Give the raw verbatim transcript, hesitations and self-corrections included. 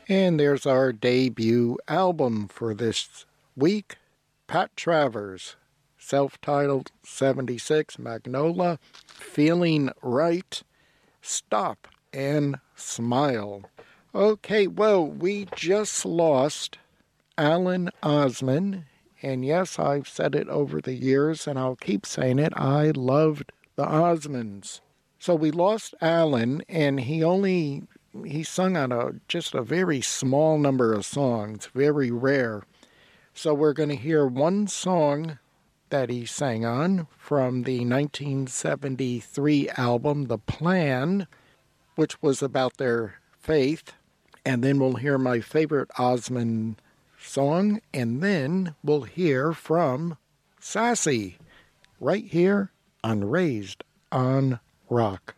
And there's our debut album for this week, Pat Travers, self-titled seventy-six, Magnolia, Feeling Right, Stop and Smile. Okay, well, we just lost Alan Osman, and yes, I've said it over the years, and I'll keep saying it, I loved the Osmonds. So we lost Alan, and he only, he sung on a, just a very small number of songs, very rare. So we're going to hear one song that he sang on from the nineteen seventy-three album, The Plan, which was about their faith. And then we'll hear my favorite Osmond song, and then we'll hear from Sassy right here on Raised on Rock.